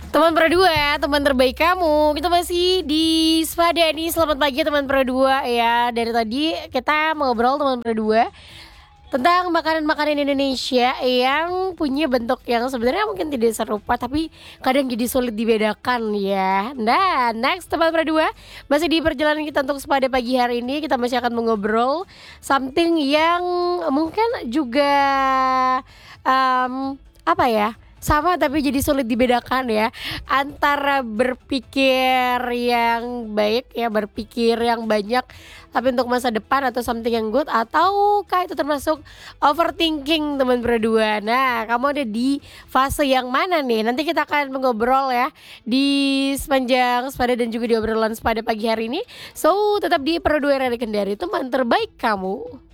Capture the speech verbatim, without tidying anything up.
Teman Pro dua, teman terbaik kamu. Kita masih di Spada nih. Selamat pagi teman Pro dua ya. Dari tadi kita ngobrol teman Pro dua tentang makanan-makanan Indonesia yang punya bentuk yang sebenarnya mungkin tidak serupa tapi kadang jadi sulit dibedakan ya. Nah, next teman Pro dua, masih di perjalanan kita untuk Spada pagi hari ini kita masih akan mengobrol something yang mungkin juga um, apa ya? Sama tapi jadi sulit dibedakan ya antara berpikir yang baik ya, berpikir yang banyak tapi untuk masa depan atau something yang good, ataukah itu termasuk overthinking teman berdua. Nah, kamu ada di fase yang mana nih? Nanti kita akan mengobrol ya di sepanjang Spada dan juga di obrolan Spada pagi hari ini. So, tetap di Pro dua Radio Kendari, teman terbaik kamu.